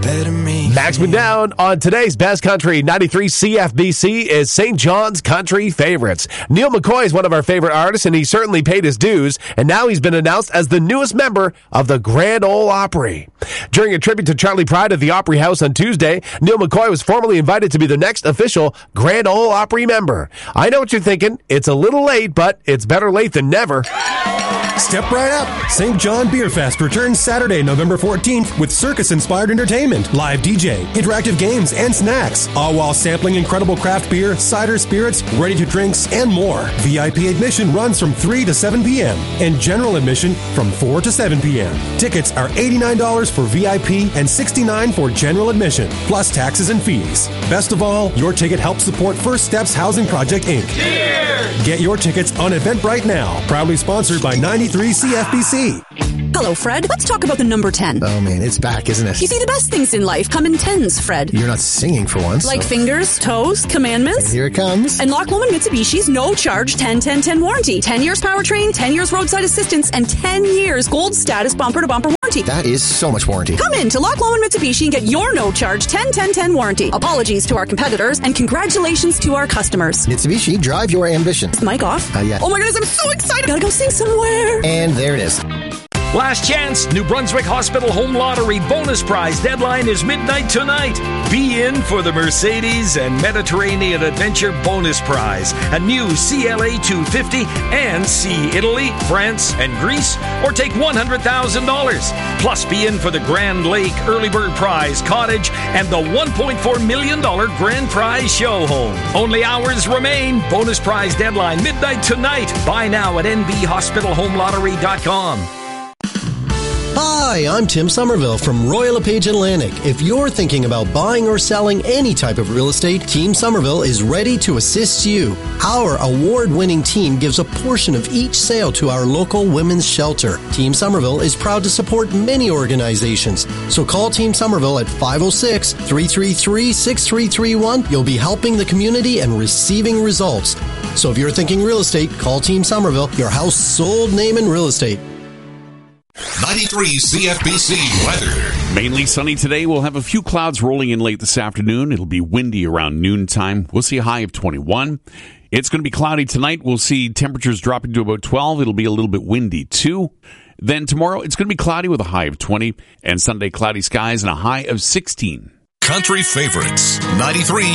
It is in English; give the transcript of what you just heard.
Maximum Down on today's Best Country 93 CFBC is St. John's Country Favorites. Neil McCoy is one of our favorite artists, and he certainly paid his dues, and now he's been announced as the newest member of the Grand Ole Opry. During a tribute to Charlie Pride at the Opry House on Tuesday, Neil McCoy was formally invited to be the next official Grand Ole Opry member. I know what you're thinking. It's a little late, but it's better late than never. Step right up. St. John Beer Fest returns Saturday, November 14th with circus-inspired entertainment, live DJ, interactive games, and snacks, all while sampling incredible craft beer, cider, spirits, ready-to-drinks, and more. VIP admission runs from 3 to 7 p.m. and general admission from 4 to 7 p.m. Tickets are $89 for VIP and $69 for general admission, plus taxes and fees. Best of all, your ticket helps support First Steps Housing Project, Inc. Cheers! Get your tickets on Eventbrite now. Proudly sponsored by 93 CFBC. Hello, Fred. Let's talk about the number 10. Oh, man, it's back, isn't it? You see, the best things in life come in tens, Fred. You're not singing for once. Like fingers, toes, commandments. Here it comes. And Loch Lomond Mitsubishi's no-charge 10-10-10 warranty. 10 years powertrain, 10 years roadside assistance, and 10 years gold status bumper-to-bumper warranty. That is so much warranty. Come in to Loch Lomond Mitsubishi and get your no-charge 10-10-10 warranty. Apologies to our competitors, and congratulations to our customers. Mitsubishi, drive your ambition. Mic off? Yeah. Oh my goodness, I'm so excited. Gotta go sing somewhere. And there it is. Last chance, New Brunswick Hospital Home Lottery bonus prize deadline is midnight tonight. Be in for the Mercedes and Mediterranean Adventure bonus prize, a new CLA 250, and see Italy, France, and Greece, or take $100,000. Plus, be in for the Grand Lake Early Bird Prize Cottage and the $1.4 million Grand Prize Show Home. Only hours remain. Bonus prize deadline midnight tonight. Buy now at nbhospitalhomelottery.com. Hi, I'm Tim Somerville from Royal LePage Atlantic. If you're thinking about buying or selling any type of real estate, Team Somerville is ready to assist you. Our award-winning team gives a portion of each sale to our local women's shelter. Team Somerville is proud to support many organizations. So call Team Somerville at 506-333-6331. You'll be helping the community and receiving results. So if you're thinking real estate, call Team Somerville, your household name in real estate. 93 CFBC weather. Mainly sunny today. We'll have a few clouds rolling in late this afternoon. It'll be windy around noontime. We'll see a high of 21. It's going to be cloudy tonight. We'll see temperatures dropping to about 12. It'll be a little bit windy too. Then tomorrow, it's going to be cloudy with a high of 20. And Sunday, cloudy skies and a high of 16. Country favorites, 93